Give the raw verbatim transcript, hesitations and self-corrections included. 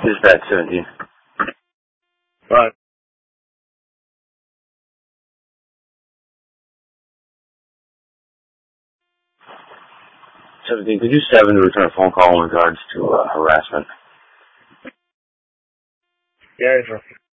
Dispatch seventeen. Right. seventeen, could you seven to return a phone call in regards to uh, harassment? Yeah, sure.